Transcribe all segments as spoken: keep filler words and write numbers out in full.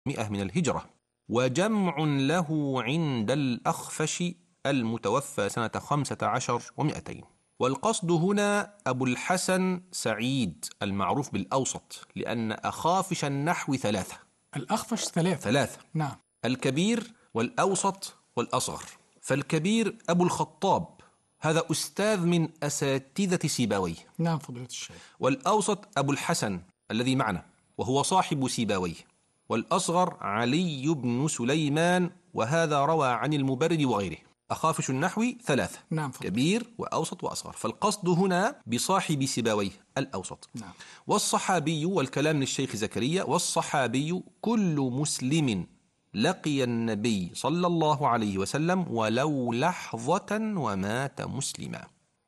مئة من الهجرة، وجمع له عند الأخفش المتوفى سنة خمسة عشر ومئتين. والقصد هنا أبو الحسن سعيد المعروف بالأوسط، لأن أخافش النحو ثلاثة. الأخفش ثلاثة ثلاثة نعم. الكبير والأوسط والأصغر. فالكبير أبو الخطاب، هذا أستاذ من أساتذة سيباويه. نعم فضيلة الشيخ. والأوسط أبو الحسن الذي معنا وهو صاحب سيباويه. والأصغر علي بن سليمان، وهذا روى عن المبرد وغيره. أخافش النحو ثلاثة، نعم فضيلة. كبير وأوسط وأصغر. فالقصد هنا بصاحب سيباويه الأوسط. نعم. والصحابي، والكلام للشيخ زكريا، والصحابي كل مسلم لقي النبي صلى الله عليه وسلم ولو لحظة ومات مسلما.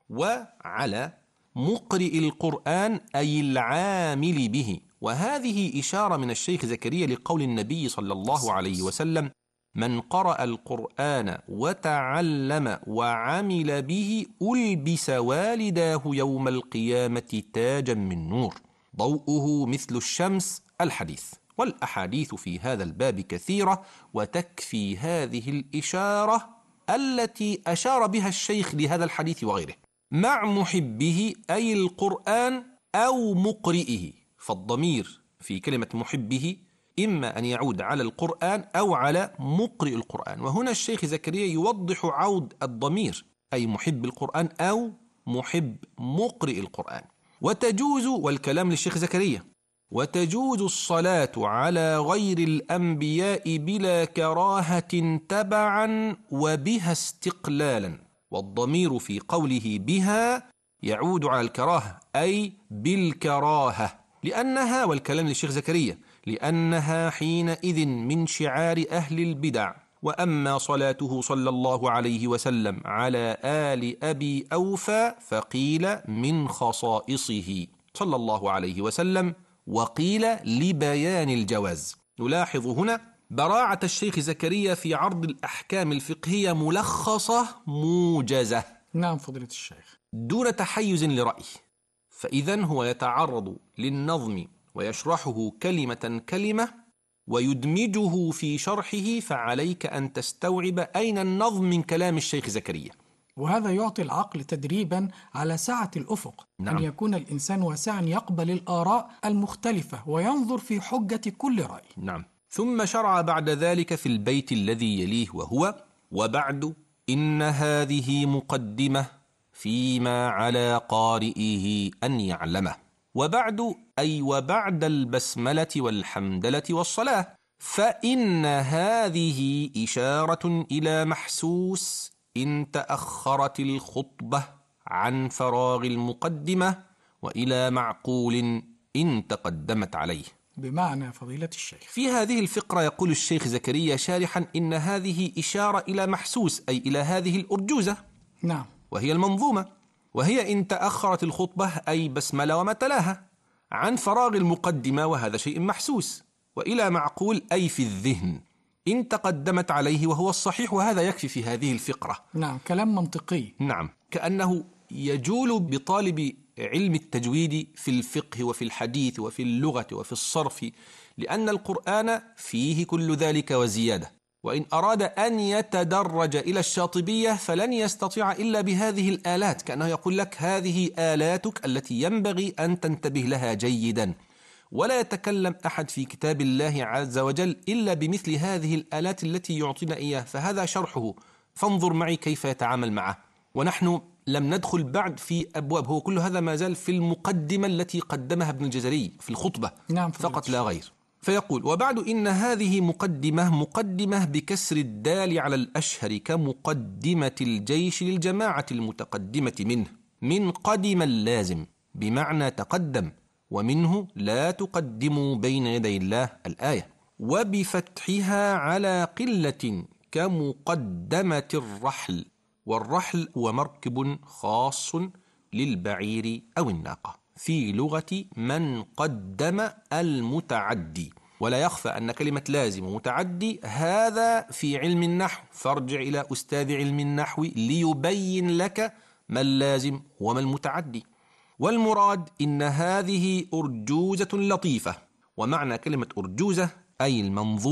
وعلى مقرئ القرآن أي العامل به. وهذه إشارة من الشيخ زكريا لقول النبي صلى الله عليه وسلم: من قرأ القرآن وتعلم وعمل به ألبس والداه يوم القيامة تاجا من نور ضوءه مثل الشمس. الحديث. والأحاديث في هذا الباب كثيرة، وتكفي هذه الإشارة التي أشار بها الشيخ لهذا الحديث وغيره. مع محبه أي القرآن أو مقرئه، فالضمير في كلمة محبه إما أن يعود على القرآن أو على مقرئ القرآن. وهنا الشيخ زكريا يوضح عود الضمير، أي محب القرآن أو محب مقرئ القرآن. وتجوز، والكلام للشيخ زكريا، وتجوز الصلاة على غير الأنبياء بلا كراهة تبعا وبها استقلالا. والضمير في قوله بها يعود على الكراهة، أي بالكراهة، لأنها، والكلام للشيخ زكريا، لأنها حينئذ من شعار أهل البدع. وأما صلاته صلى الله عليه وسلم على آل أبي أوفى فقيل من خصائصه صلى الله عليه وسلم، وقيل لبيان الجواز. نلاحظ هنا براعة الشيخ زكريا في عرض الأحكام الفقهية ملخصة موجزة. نعم فضيلة الشيخ. دون تحيز لرأي، فإذن هو يتعرض للنظم ويشرحه كلمة كلمة ويدمجه في شرحه، فعليك أن تستوعب أين النظم من كلام الشيخ زكريا. وهذا يعطي العقل تدريبا على سعة الأفق. نعم. أن يكون الإنسان واسعا يقبل الآراء المختلفة وينظر في حجة كل رأي. نعم. ثم شرع بعد ذلك في البيت الذي يليه، وهو: وبعد إن هذه مقدمة فيما على قارئه أن يعلمه. وبعد أي وبعد البسملة والحمدلة والصلاة، فإن هذه إشارة إلى محسوس إن تأخرت الخطبة عن فراغ المقدمة، وإلى معقول إن تقدمت عليه. بمعنى فضيلة الشيخ، في هذه الفقرة يقول الشيخ زكريا شارحا إن هذه إشارة إلى محسوس، أي إلى هذه الأرجوزة. نعم. وهي المنظومة، وهي إن تأخرت الخطبة أي بسملة وما تلاها عن فراغ المقدمة، وهذا شيء محسوس. وإلى معقول أي في الذهن إن تقدمت عليه، وهو الصحيح، وهذا يكفي في هذه الفقرة. نعم، كلام منطقي. نعم، كأنه يجول بطالب علم التجويد في الفقه وفي الحديث وفي اللغة وفي الصرف، لأن القرآن فيه كل ذلك وزيادة. وإن أراد أن يتدرج إلى الشاطبية فلن يستطيع إلا بهذه الآلات، كأنه يقول لك هذه آلاتك التي ينبغي أن تنتبه لها جيدا. ولا يتكلم أحد في كتاب الله عز وجل إلا بمثل هذه الآلات التي يعطينا إياه، فهذا شرحه، فانظر معي كيف يتعامل معه. ونحن لم ندخل بعد في أبواب، هو كل هذا ما زال في المقدمة التي قدمها ابن الجزري في الخطبة. نعم فقط لا غير. فيقول: وبعد إن هذه مقدمة، مقدمة بكسر الدال على الأشهر كمقدمة الجيش للجماعة المتقدمة منه، من قدم اللازم بمعنى تقدم، ومنه لا تقدموا بين يدي الله الآية. وبفتحها على قلة كمقدمة الرحل، والرحل هو مركب خاص للبعير أو الناقة في لغة من قدم المتعدي. ولا يخفى أن كلمة لازم ومتعدي هذا في علم النحو، فارجع إلى أستاذ علم النحو ليبين لك ما اللازم وما المتعدي. والمراد إن هذه أرجوزة لطيفة. ومعنى كلمة أرجوزة أي المنظور